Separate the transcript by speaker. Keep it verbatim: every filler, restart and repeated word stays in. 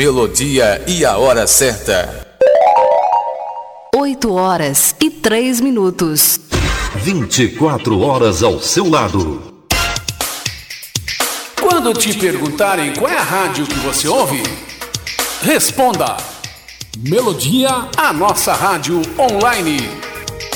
Speaker 1: Melodia e a hora certa.
Speaker 2: oito horas e três minutos.
Speaker 3: vinte e quatro horas ao seu lado.
Speaker 4: Quando te perguntarem qual é a rádio que você ouve, responda: Melodia, a nossa rádio online.